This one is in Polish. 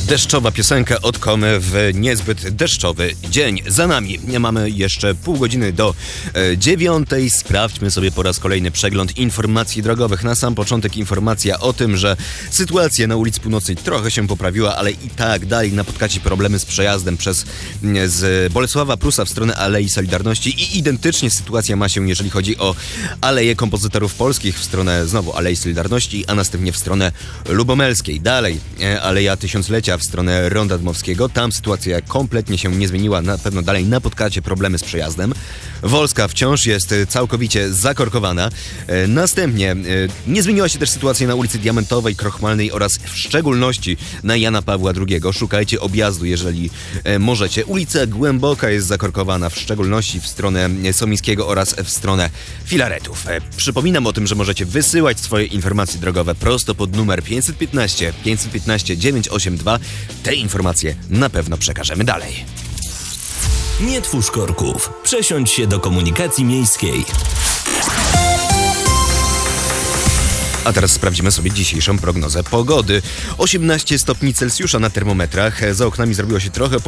Deszczowa piosenka od Komy w niezbyt deszczowy dzień. Za nami mamy jeszcze pół godziny do 9:00. Sprawdźmy sobie po raz kolejny przegląd informacji drogowych. Na sam początek informacja o tym, że sytuacja na ulicy Północnej trochę się poprawiła, ale i tak dalej napotkacie problemy z przejazdem z Bolesława Prusa w stronę Alei Solidarności i identycznie sytuacja ma się, jeżeli chodzi o Aleję Kompozytorów Polskich w stronę znowu Alei Solidarności, a następnie w stronę Lubomelskiej. Dalej Aleja Tysiąclecia w stronę Ronda Dmowskiego. Tam sytuacja kompletnie się nie zmieniła. Na pewno dalej napotkacie problemy z przejazdem. Wolska wciąż jest całkowicie zakorkowana. Następnie nie zmieniła się też sytuacja na ulicy Diamentowej, Krochmalnej oraz w szczególności na Jana Pawła II. Szukajcie objazdu, jeżeli możecie. Ulica Głęboka jest zakorkowana, w szczególności w stronę Somińskiego oraz w stronę Filaretów. Przypominam o tym, że możecie wysyłać swoje informacje drogowe prosto pod numer 515 982. Te informacje na pewno przekażemy dalej. Nie twórz korków. Przesiądź się do komunikacji miejskiej. A teraz sprawdzimy sobie dzisiejszą prognozę pogody. 18 stopni Celsjusza na termometrach. Za oknami zrobiło się trochę